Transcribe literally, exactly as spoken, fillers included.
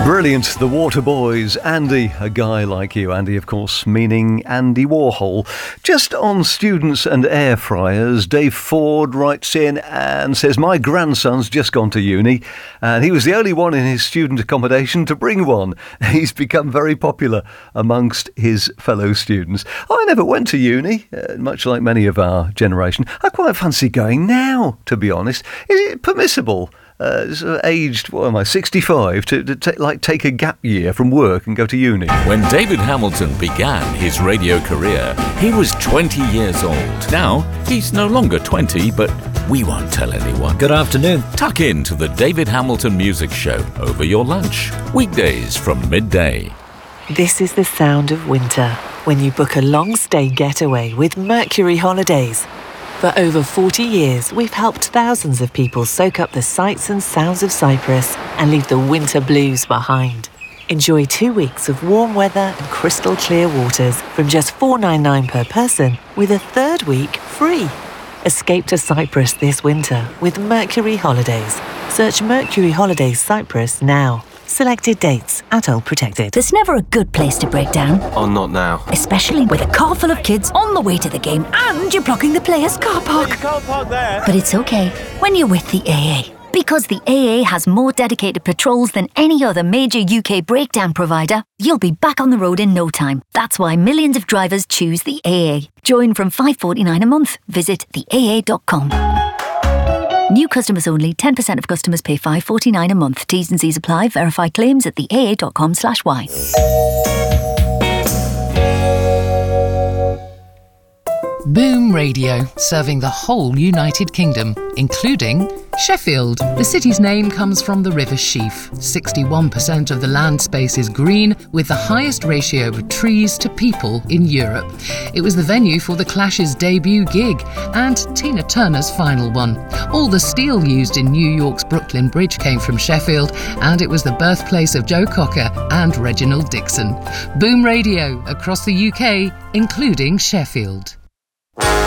Brilliant. The Waterboys. Andy, a guy like you. Andy, of course, meaning Andy Warhol. Just on students and air fryers, Dave Ford writes in and says, my grandson's just gone to uni and he was the only one in his student accommodation to bring one. He's become very popular amongst his fellow students. I never went to uni, uh, much like many of our generation. I quite fancy going now, to be honest. Is it permissible? Uh, sort of aged, what am I, sixty-five, to, to ta- like take a gap year from work and go to uni? When David Hamilton began his radio career, he was twenty years old. Now, he's no longer twenty, but we won't tell anyone. Good afternoon. Tuck in to the David Hamilton Music Show over your lunch. Weekdays from midday. This is the sound of winter when you book a long stay getaway with Mercury Holidays. For over forty years, we've helped thousands of people soak up the sights and sounds of Cyprus and leave the winter blues behind. Enjoy two weeks of warm weather and crystal clear waters from just four dollars and ninety-nine cents per person, with a third week free. Escape to Cyprus this winter with Mercury Holidays. Search Mercury Holidays Cyprus now. Selected dates. Atoll protected. There's never a good place to break down. Oh, not now. Especially with a car full of kids on the way to the game and you're blocking the players' car park. You can't park there. But it's okay when you're with the A A. Because the A A has more dedicated patrols than any other major U K breakdown provider, you'll be back on the road in no time. That's why millions of drivers choose the A A. Join from five dollars and forty-nine cents a month. Visit the A A dot com. New customers only. ten percent of customers pay five dollars and forty-nine cents a month. T's and C's apply. Verify claims at the A A dot com slash Y. Boom Radio, serving the whole United Kingdom, including Sheffield. The city's name comes from the River Sheaf. sixty-one percent of the land space is green, with the highest ratio of trees to people in Europe. It was the venue for The Clash's debut gig and Tina Turner's final one. All the steel used in New York's Brooklyn Bridge came from Sheffield, and it was the birthplace of Joe Cocker and Reginald Dixon. Boom Radio, across the U K, including Sheffield.